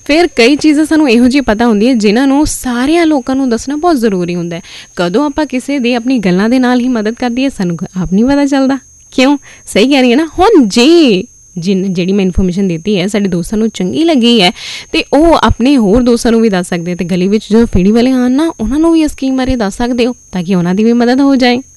ਫਿਰ ਕਈ ਚੀਜ਼ਾਂ ਸਾਨੂੰ ਇਹੋ ਜਿਹੀ ਪਤਾ ਹੁੰਦੀਆਂ ਜਿਨ੍ਹਾਂ ਨੂੰ ਸਾਰਿਆਂ ਲੋਕਾਂ ਨੂੰ ਦੱਸਣਾ ਬਹੁਤ ਜ਼ਰੂਰੀ ਹੁੰਦਾ। ਕਦੋਂ ਆਪਾਂ ਕਿਸੇ ਦੀ ਆਪਣੀ ਗੱਲਾਂ ਦੇ ਨਾਲ ਹੀ ਮਦਦ ਕਰਦੀ ਹੈ ਸਾਨੂੰ ਆਪ ਨਹੀਂ ਪਤਾ ਚੱਲਦਾ। ਕਿਉਂ? ਸਹੀ ਕਹਿ ਰਹੀ ਹੈ ਨਾ। ਹੁਣ ਜਿਹੜੀ ਮੈਂ ਇਨਫੋਰਮੇਸ਼ਨ ਦਿੱਤੀ ਹੈ ਸਾਡੇ ਦੋਸਤਾਂ ਨੂੰ ਚੰਗੀ ਲੱਗੀ ਹੈ ਅਤੇ ਉਹ ਆਪਣੇ ਹੋਰ ਦੋਸਤਾਂ ਨੂੰ ਵੀ ਦੱਸ ਸਕਦੇ। ਅਤੇ ਗਲੀ ਵਿੱਚ ਜਦੋਂ ਫੇਰੀ ਵਾਲੇ ਆਉਣ ਨਾ ਉਹਨਾਂ ਨੂੰ ਵੀ ਇਸ ਸਕੀਮ ਬਾਰੇ ਦੱਸ ਸਕਦੇ ਹੋ ਤਾਂ ਕਿ ਉਹਨਾਂ ਦੀ ਵੀ ਮਦਦ ਹੋ ਜਾਏ।